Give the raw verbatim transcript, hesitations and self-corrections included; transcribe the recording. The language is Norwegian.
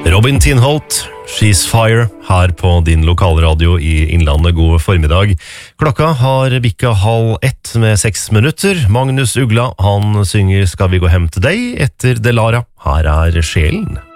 Robin Tinholt, She's Fire, her på din lokalradio i Innlandet. God formiddag. Klokka har bikka halv ett med seks minutter. Magnus Ugla, han synger Skal vi gå hjem til deg etter Delara. Her er sjelen.